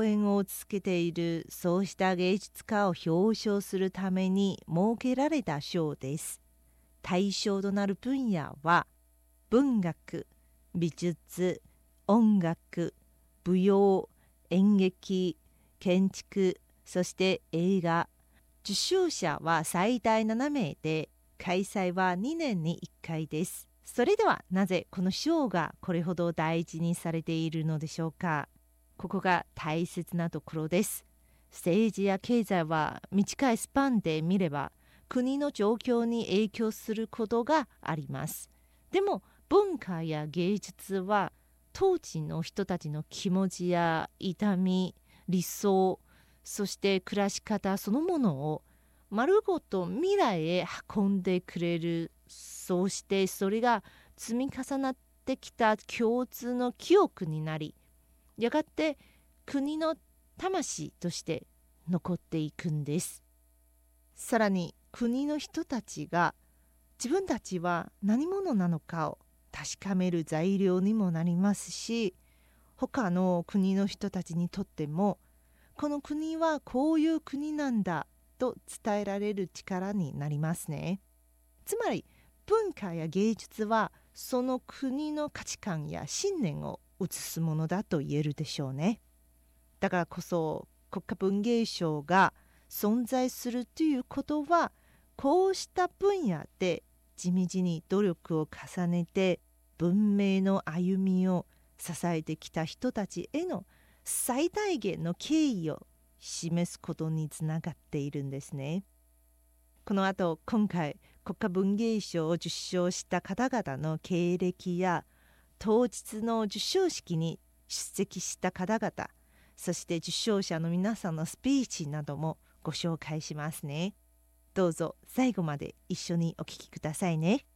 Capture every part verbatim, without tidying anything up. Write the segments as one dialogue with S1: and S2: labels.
S1: 演を続けているそうした芸術家を表彰するために設けられた賞です。対象となる分野は文学、美術、音楽、舞踊、演劇、建築、そして映画。受賞者は最大なな名で、開催はにねんにいっかいです。それではなぜこの賞がこれほど大事にされているのでしょうか。ここが大切なところです。政治や経済は短いスパンで見れば国の状況に影響することがあります。でも文化や芸術は当時の人たちの気持ちや痛み、理想、そして暮らし方そのものを丸ごと未来へ運んでくれる。そうしてそれが積み重なってきた共通の記憶になり、やがて国の魂として残っていくんです。さらに国の人たちが自分たちは何者なのかを確かめる材料にもなりますし、他の国の人たちにとってもこの国はこういう国なんだと伝えられる力になりますね。つまり文化や芸術はその国の価値観や信念を映すものだと言えるでしょうね。だからこそ国家文芸賞が存在するということは、こうした分野で地道に努力を重ねて文明の歩みを支えてきた人たちへの最大限の敬意を示すことにつながっているんですね。この後、今回国家文芸賞を受賞した方々の経歴や当日の授賞式に出席した方々、そして受賞者の皆さんのスピーチなどもご紹介しますね。どうぞ最後まで一緒にお聞きくださいね。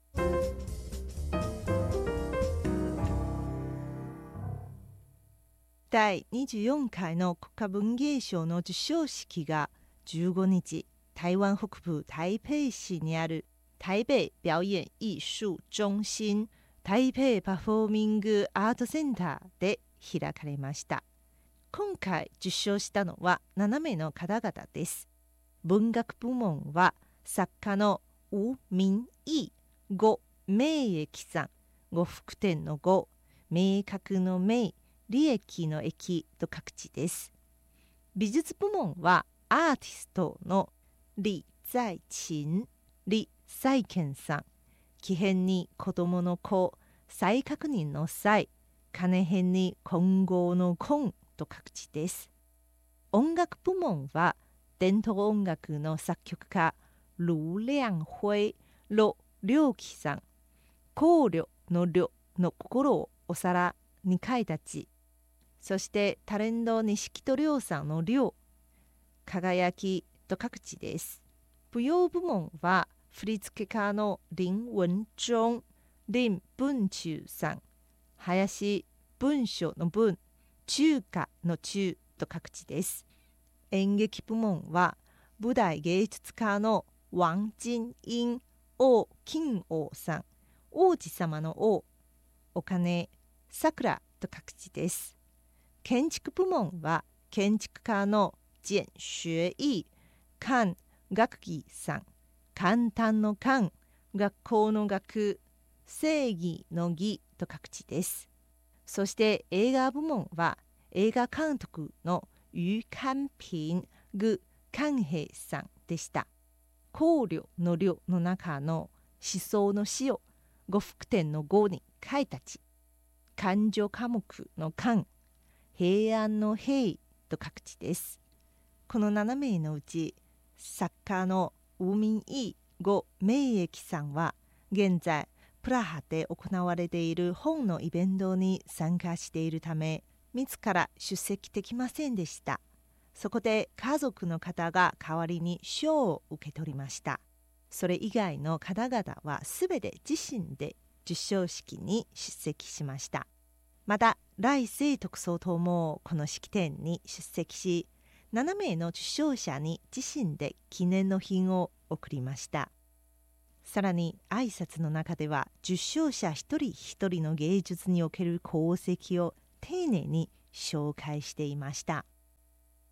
S1: だいにじゅうよんかいの国家文芸賞の授賞式がじゅうごにち、台湾北部台北市にある台北表演藝術中心台北パフォーミングアートセンターで開かれました。今回受賞したのはなな名の方々です。文学部門は作家の吴明义、呉明益さん、呉服店の呉、明確の明、利益の益と各地です。美術部門はアーティストの李在勤、李在賢さん、木偏に子供の子、再確認の再、金辺に金剛の金と各地です。音楽部門は伝統音楽の作曲家盧亮輝、盧亮輝さん、考慮の慮の心をお皿に書いた字、そしてタレント錦戸亮さんの亮、輝きと各地です。舞踊部門は振付家の林文忠、林文中さん、林文書の文、中華の中と各地です。演劇部門は舞台芸術家の王金英、王金王さん、王子様の王、お金、桜と各地です。建築部門は建築家の簡学義、簡学義さん、簡単の簡、学校の学、正義の義と各地です。そして映画部門は映画監督の余漢平、具寛平さんでした。考慮の慮の中の思想の思を呉服店の呉に書いた字、勘定科目の勘、平安の平と各地です。このなな名のうち作家の吴明義、呉明益さんは現在プラハで行われている本のイベントに参加しているため自ら出席できませんでした。そこで家族の方が代わりに賞を受け取りました。それ以外の方々はすべて自身で授賞式に出席しました。また来世特捜等もこの式典に出席し、なな名の受賞者に自身で記念の品を贈りました。さらに挨拶の中では受賞者一人一人の芸術における功績を丁寧に紹介していました。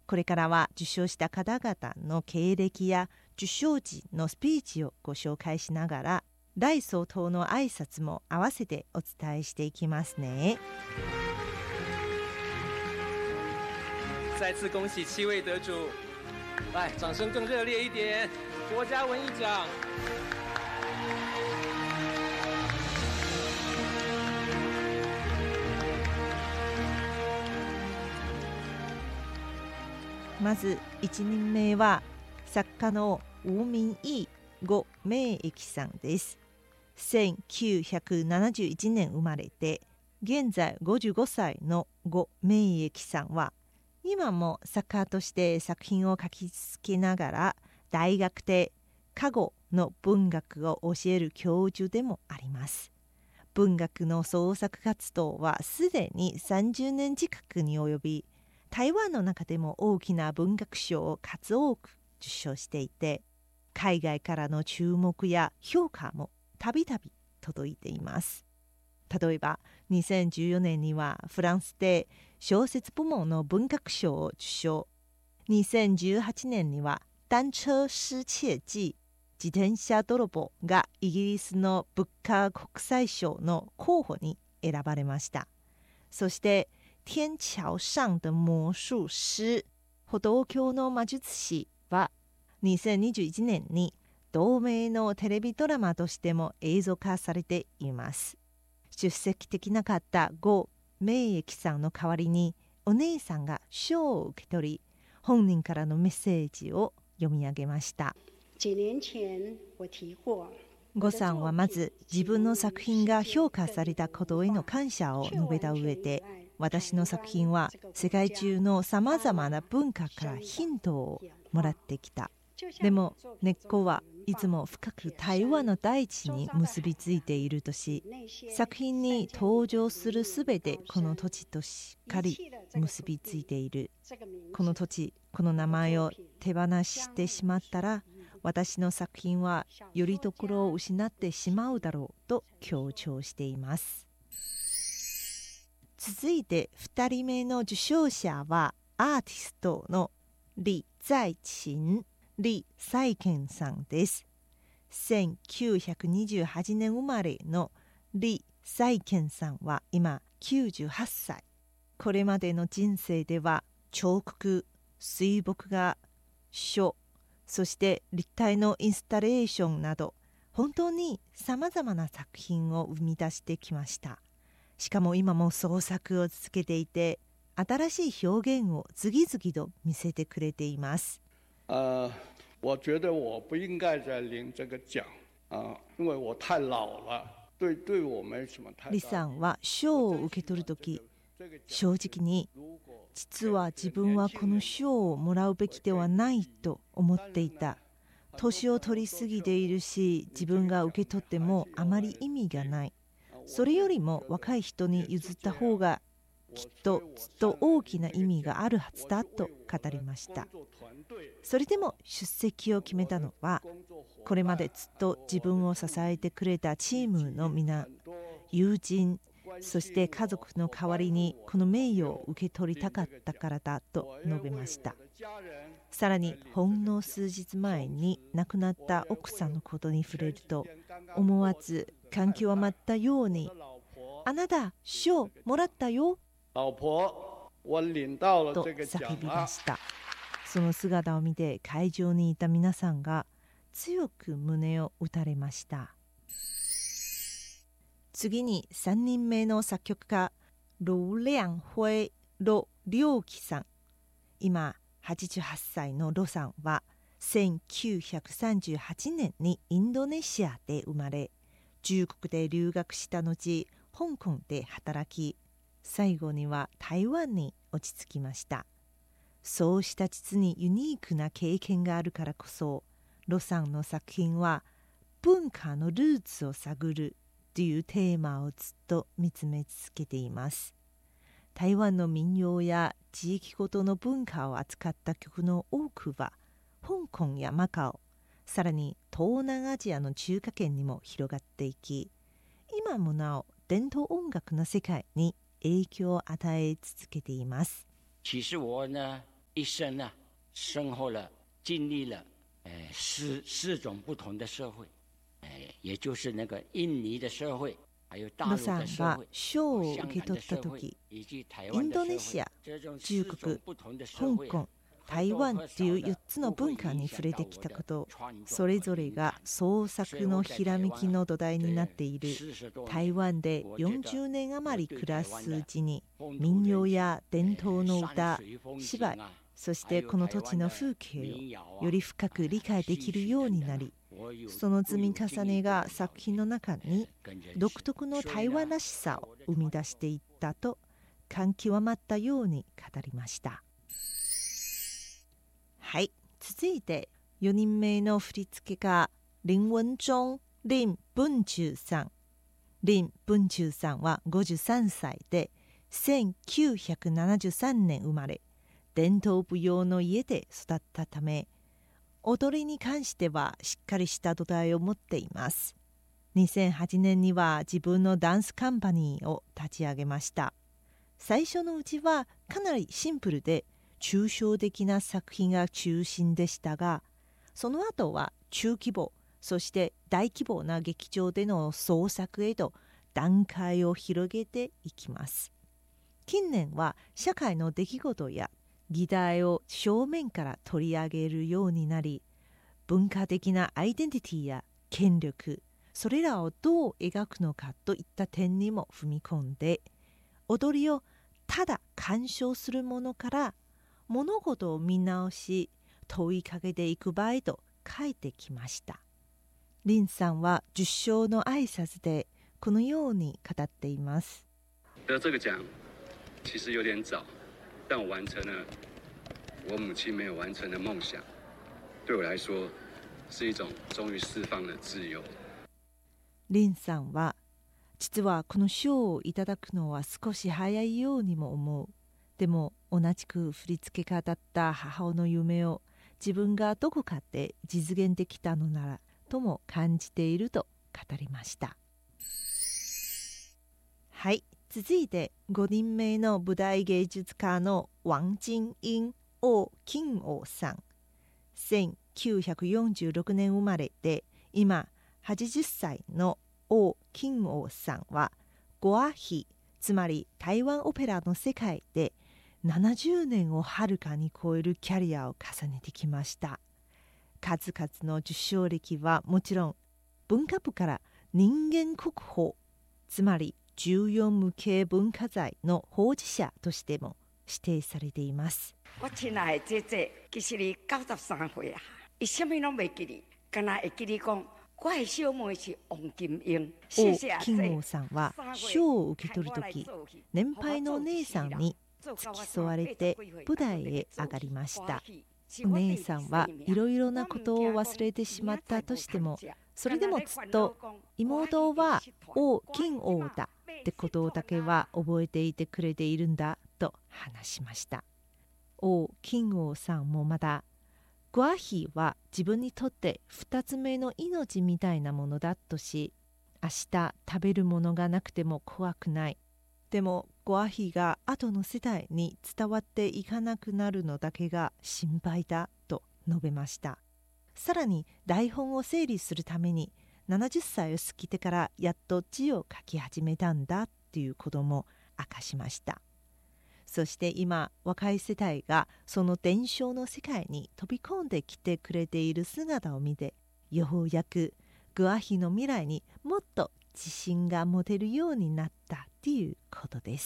S1: これからは受賞した方々の経歴や受賞時のスピーチをご紹介しながら、来総統の挨拶も合わせてお伝えしていきますね。
S2: 再次恭喜七位得主，来，掌声更热烈一点！国家文艺奖。
S1: まずいちにんめは作家の吴明义呉明益さんです。せんきゅうひゃくななじゅういちねん生まれて、現在ごじゅうごさいの呉明益さんは今も作家として作品を書き続けながら、大学で華語の文学を教える教授でもあります。文学の創作活動はすでにさんじゅうねん近くに及び、台湾の中でも大きな文学賞を数多く受賞していて、海外からの注目や評価もたびたび届いています。例えばにせんじゅうよねんにはフランスで小説部門の文学賞を受賞、にせんじゅうはちねんには單車失窃記自転車泥棒がイギリスのブッカー国際賞の候補に選ばれました。そして天橋上的魔術師、歩道橋の魔術師はにせんにじゅういちねんに同名のテレビドラマとしても映像化されています。出席できなかった呉明益さんの代わりにお姉さんが賞を受け取り、本人からのメッセージを読み上げました。呉さんはまず自分の作品が評価されたことへの感謝を述べた上で、私の作品は世界中のさまざまな文化からヒントをもらってきた。でも根っこはいつも深く台湾の大地に結びついているとし、作品に登場するすべてこの土地としっかり結びついている。この土地、この名前を手放してしまったら、私の作品はよりどころを失ってしまうだろうと強調しています。続いてふたりめの受賞者はアーティストの李在勤、李在賢さんです。せんきゅうひゃくにじゅうはちねん生まれの李在賢さんは今きゅうじゅうはっさい。これまでの人生では彫刻、水墨画、書、そして立体のインスタレーションなど、本当にさまざまな作品を生み出してきました。しかも今も創作を続けていて、新しい表現を次々と見せてくれています。
S3: 呃，我觉得我不应该再领这个奖啊，因为我太老了，对对我没什么太大。
S1: 李さんは賞を受け取るとき、正直に実は自分はこの賞をもらうべきではないと思っていた。年を取りすぎているし、自分が受け取ってもあまり意味がない。それよりも若い人に譲った方がきっとずっと大きな意味があるはずだと語りました。それでも出席を決めたのは、これまでずっと自分を支えてくれたチームの皆、友人、そして家族の代わりにこの名誉を受け取りたかったからだと述べました。さらにほんの数日前に亡くなった奥さんのことに触れると、思わず感極まったように、あなた賞もらったよと叫びました。その姿を見て会場にいた皆さんが強く胸を打たれました。次にさんにんめの作曲家盧亮輝、盧亮輝さん。今はちじゅうはっさいの盧さんはせんきゅうひゃくさんじゅうはちねんにインドネシアで生まれ、中国で留学した後、香港で働き、最後には台湾に落ち着きました。そうした実にユニークな経験があるからこそ、盧さんの作品は文化のルーツを探るというテーマをずっと見つめ続けています。台湾の民謡や地域ごとの文化を扱った曲の多くは香港やマカオ、さらに東南アジアの中華圏にも広がっていき、今もなお伝統音楽の世界に影響を与え続けています。
S4: 其实我呢一生啊，生活了，经历了，呃，四四种不同的社会，呃，也就是那个印尼的社会，还有大陆的社会、
S1: 賞を受け取った時、
S4: 以及台
S1: イ
S4: 湾的社会、
S1: ンドネシア、中国、
S4: 不同的社会、
S1: 香港、台湾っていうよっつの文化に触れてきたこと、それぞれが創作のひらめきの土台になっている。台湾でよんじゅうねん余り暮らすうちに、民謡や伝統の歌、芝居、そしてこの土地の風景をより深く理解できるようになり、その積み重ねが作品の中に独特の台湾らしさを生み出していったと感極まったように語りました。はい、続いてよにんめの振付家林文忠、林文忠さん。林文忠さんはごじゅうさんさいでせんきゅうひゃくななじゅうさんねん生まれ、伝統舞踊の家で育ったため、踊りに関してはしっかりした土台を持っています。にせんはちねんには自分のダンスカンパニーを立ち上げました。最初のうちはかなりシンプルで抽象的な作品が中心でしたが、その後は中規模、そして大規模な劇場での創作へと段階を広げていきます。近年は社会の出来事や議題を正面から取り上げるようになり、文化的なアイデンティティや権力、それらをどう描くのかといった点にも踏み込んで、踊りをただ鑑賞するものから物事を見直し問いかけていく場合と書いてきました。林さんは受賞の挨拶でこのように語っています。
S5: 得这个奖其实有点早，但我完成了我母亲没有完成的梦想，对我来说是一种终于释放了自由。
S1: 林さんは、実はこの賞をいただくのは少し早いようにも思う。でも同じく振付家だった母の夢を自分がどこかで実現できたのならとも感じていると語りました。はい、続いてごにんめの舞台芸術家の王金英、王金王さん。せんきゅうひゃくよんじゅうろくねん生まれで、今はちじゅっさいの王金王さんはゴアヒ、つまり台湾オペラの世界でななじゅうねんをはるかに超えるキャリアを重ねてきました。数々の受賞歴はもちろん、文化部から人間国宝、つまり重要無形文化財の保持者としても指定されています。
S6: 我亲爱的姐姐，其实你九十三岁啊，伊什么拢袂记你，敢若会記你講，我的小妹是王金英。
S1: 王金王さんは賞を受け取るとき、年配の姉さんに付き添われて舞台へ上がりました。お姉さんはいろいろなことを忘れてしまったとしても、それでもずっと妹は王金王だってことだけは覚えていてくれているんだと話しました。王金王さんもまた、ゴアヒは自分にとって二つ目の命みたいなものだとし、明日食べるものがなくても怖くない。でもゴアヒが後の世代に伝わっていかなくなるのだけが心配だと述べました。さらに台本を整理するためにななじゅっさいを過ぎてからやっと字を書き始めたんだっていうことも明かしました。そして今若い世代がその伝承の世界に飛び込んできてくれている姿を見て、ようやくゴアヒの未来にもっと自信が持てるようになったということです。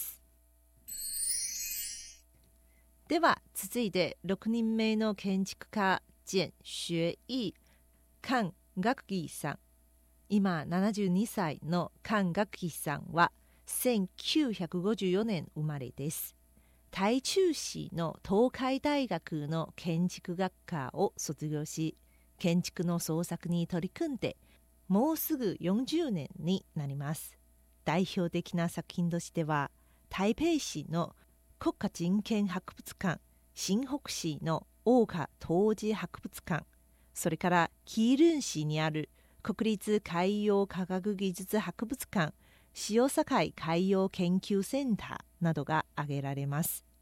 S1: では続いてろくにんめの建築家兼学艺菅学義さん。今ななじゅうにさいの菅学義さんはせんきゅうひゃくごじゅうよねん生まれです。台中市の東海大学の建築学科を卒業し、建築の創作に取り組んでもうすぐよんじゅうねんになります。代表的な作品としては、台北市の国家人権博物館、新北市の大華陶磁博物館、それから基隆市にある国立海洋科学技術博物館、潮境海洋研究センターなどが挙げられます。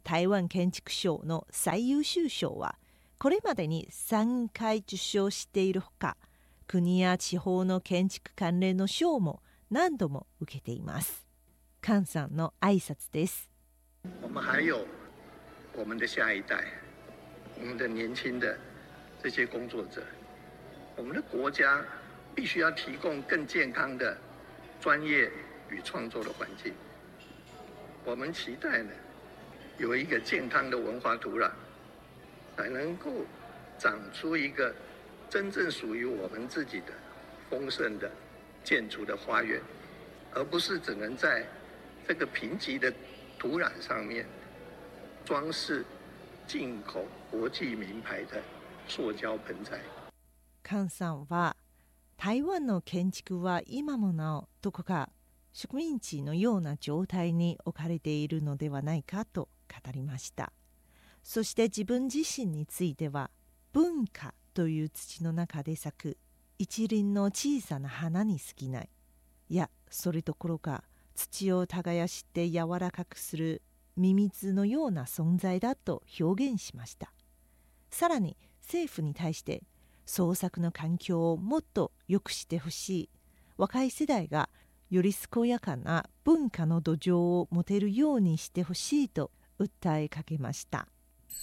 S1: 台湾建築賞の最優秀賞はこれまでにさんかい受賞しているほか、国や地方の建築関連の賞も何度も受けています。菅さんの挨拶です。
S7: 我们还有我们的下一代，我们的年轻的这些工作者，我们的国家必须要提供更健康的专业与创作的环境。我们期待呢，有一个健康的文化土壤，才能够长出一个真正属于我们自己的丰盛的建筑的花园，而不是只能在这个贫瘠的土壤上面装饰进口国際名牌的塑胶盆栽。
S1: 菅さんは台湾の建築は今もなおどこか植民地のような状態に置かれているのではないかと語りました。そして自分自身については、文化という土の中で咲く一輪の小さな花に過ぎない。いや、それどころか土を耕して柔らかくするミミズのような存在だと表現しました。さらに政府に対して創作の環境をもっと良くしてほしい、若い世代がより健やかな文化の土壌を持てるようにしてほしいと訴えかけました。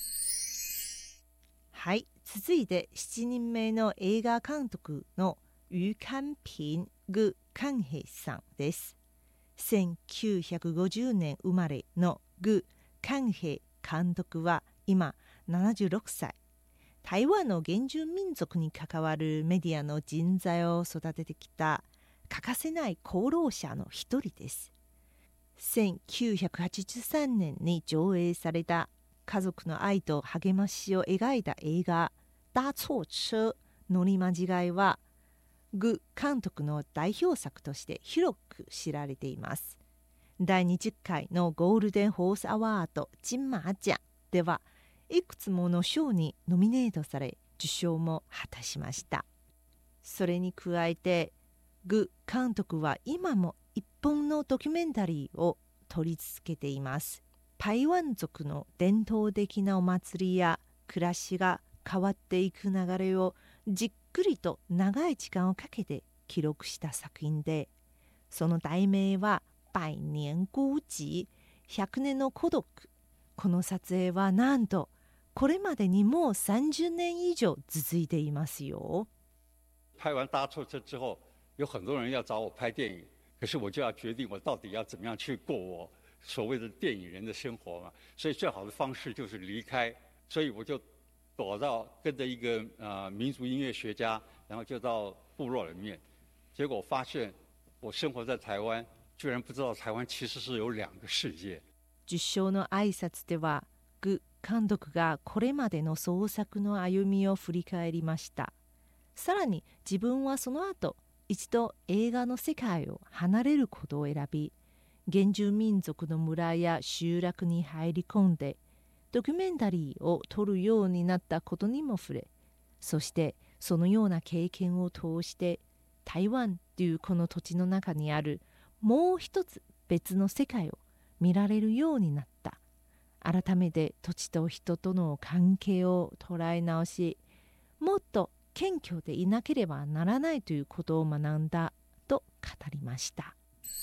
S1: はい、続いてしちにんめの映画監督の余漢平、具漢平さんです。せんきゅうひゃくごじゅうねん生まれの具漢平監督は今ななじゅうろくさい。台湾の原住民族に関わるメディアの人材を育ててきた欠かせない功労者の一人です。せんきゅうひゃくはちじゅうさんねんに上映された家族の愛と励ましを描いた映画搭錯車乗り間違いは具監督の代表作として広く知られています。だいにじゅっかいのゴールデンホースアワード金馬奖ではいくつもの賞にノミネートされ受賞も果たしました。それに加えて具監督は今も一本のドキュメンタリーを撮り続けています。台湾族の伝統的なお祭りや暮らしが変わっていく流れをじっくりと長い時間をかけて記録した作品で、その題名は百年孤寂、百年の孤独。この撮影はなんとこれまでにもうさんじゅうねん以上続いていますよ。
S8: 拍完搭錯車之後，有很多人要找我拍電影，可是我就要決定我到底要怎麼樣去過我所謂的電影人的生活嘛。所以最好的方式就是離開，所以我就躲到跟着一個呃民族音樂學家，然後就到部落裡面，結果發現我生活在台灣，居然不知道台灣其實是有兩個世界。
S1: 受賞の挨拶では具監督がこれまでの創作の歩みを振り返りました。さらに自分はその後一度映画の世界を離れることを選び、原住民族の村や集落に入り込んでドキュメンタリーを撮るようになったことにも触れ、そしてそのような経験を通して台湾というこの土地の中にあるもう一つ別の世界を見られるようになった。改めて土地と人との関係を捉え直し、もっと謙虚でいなければならないということを学んだと語りました。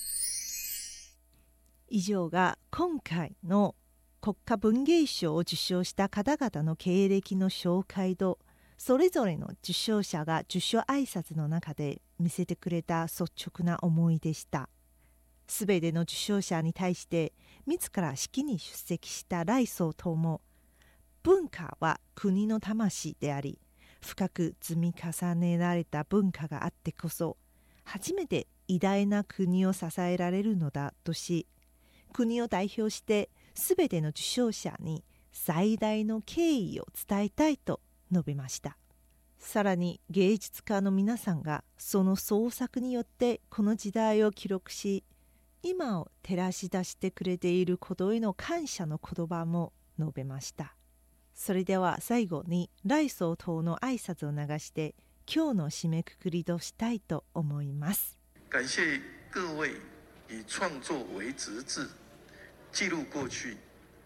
S1: 以上が今回の国家文芸賞を受賞した方々の経歴の紹介と、それぞれの受賞者が受賞挨拶の中で見せてくれた率直な思いでした。すべての受賞者に対して自ら式に出席した頼宗統も、文化は国の魂であり、深く積み重ねられた文化があってこそ初めて偉大な国を支えられるのだとし、国を代表してすべての受賞者に最大の敬意を伝えたいと述べました。さらに芸術家の皆さんがその創作によってこの時代を記録し、今を照らし出してくれていることへの感謝の言葉も述べました。それでは最後に頼宗統の挨拶を流して今日の締めくくりとしたいと思います。
S7: 感謝各位以創作為職志，記錄過去，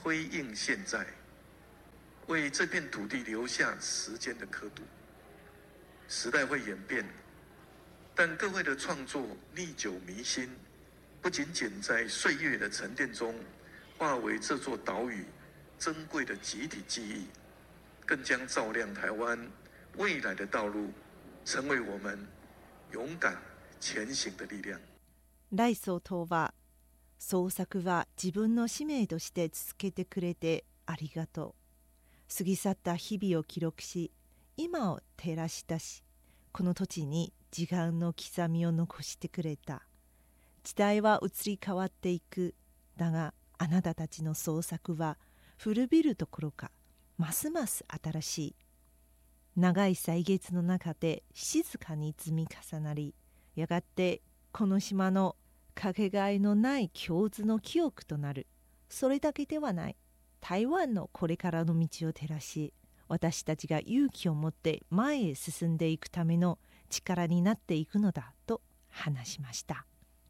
S9: 辉映现在，为这片土地留下时间的刻度。时代会演变，但各位的创作历久弥新，不仅仅在岁月的沉淀中化为这座岛屿珍贵的集体记忆，更将照亮台湾未来的道路，成为我们勇敢前行的力量。
S1: 赖総統は、創作は自分の使命として続けてくれてありがとう。過ぎ去った日々を記録し、今を照らし出し、この土地に時間の刻みを残してくれた。時代は移り変わっていく。だがあなたたちの創作は古びるどころかますます新しい。長い歳月の中で静かに積み重なり、やがてこの島のかけがえのない共通の記憶となる。それだけではない。台湾のこれからの道を照らし、私たちが勇気を持って前へ進んでいくための力になっていくのだと話しました。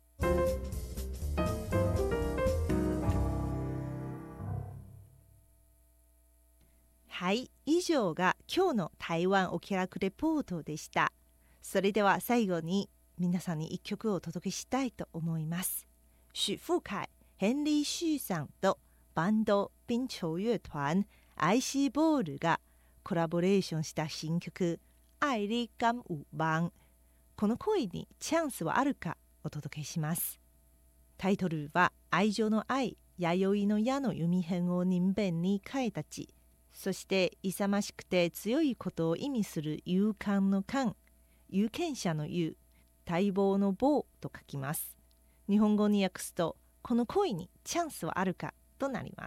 S1: はい、以上が今日の台湾お気楽レポートでした。それでは最後に皆さんに一曲をお届けしたいと思います。許富凱、ヘンリー・シュさんとバンド冰球乐团アイシーボールがコラボレーションした新曲愛你敢有望、この恋にチャンスはあるかお届けします。タイトルは愛情の愛、弥生の矢の弓編を人弁に変えたち、そして勇ましくて強いことを意味する勇敢の敢、有権者の有、待望の望と書きます。日本語に訳すと、この恋にチャンスはあるかとなります。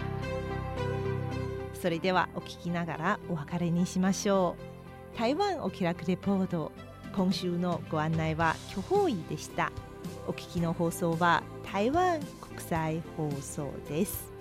S1: それではお聞きながらお別れにしましょう。台湾お気楽レポート、今週のご案内は許芳宜でした。お聞きの放送は台湾国際放送です。